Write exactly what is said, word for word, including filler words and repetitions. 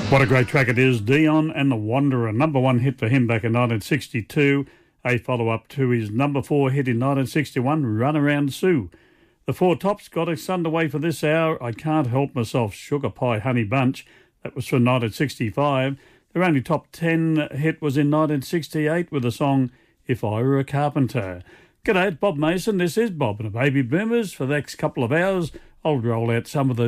What a great track it is, Dion and the Wanderer. Number one hit for him back in nineteen sixty-two. A follow-up to his number four hit in nineteen sixty-one, Run Around Sue. The Four Tops got us underway for this hour. I Can't Help Myself, Sugar Pie Honey Bunch. That was from nineteen sixty-five. Their only top ten hit was in nineteen sixty-eight with the song If I Were a Carpenter. G'day, it's Bob Mason. This is Bob and the Baby Boomers. For the next couple of hours, I'll roll out some of the